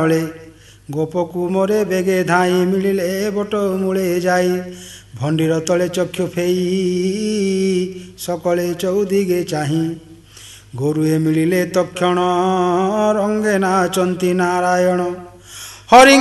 ଗୋପକୁମରେ ବେଗେ ଧାଇଁ ମିଳିଲେ ବଟ ମୂଳେ ଯାଇ ଭଣ୍ଡିର ତଳେ ଚକ୍ଷୁ ଫେଇ ସକଳେ ଚଉଦିଗେ ଚାହିଁ ଗୋରୁଏ ମିଳିଲେ ତକ୍ଷଣ ରଙ୍ଗେ ନାଚନ୍ତି ନାରାୟଣ ହରି